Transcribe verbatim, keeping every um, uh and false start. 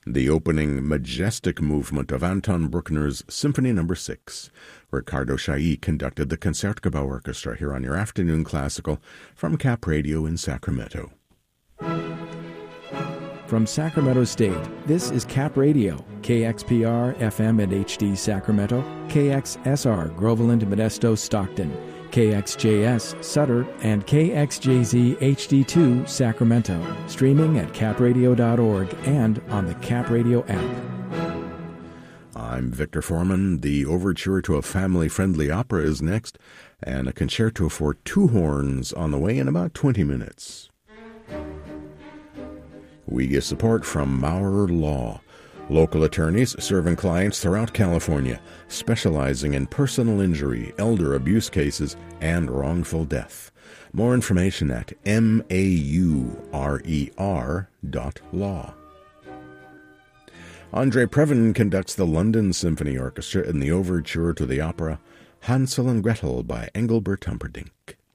the opening majestic movement of Anton Bruckner's Symphony Number six. Ricardo Chailly conducted the Concertgebouw Orchestra here on your Afternoon Classical from Cap Radio in Sacramento. From Sacramento State, this is Cap Radio, K X P R, F M and H D Sacramento, K X S R, Groveland, Modesto, Stockton, K X J S, Sutter, and K X J Z H D two, Sacramento, streaming at cap radio dot org and on the Cap Radio app. I'm Victor Foreman. The overture to a family-friendly opera is next, and a concerto for two horns on the way in about twenty minutes. We get support from Maurer Law, local attorneys serving clients throughout California, specializing in personal injury, elder abuse cases, and wrongful death. More information at M A U R E R dot law. Andre Previn conducts the London Symphony Orchestra in the overture to the opera Hansel and Gretel by Engelbert Humperdinck.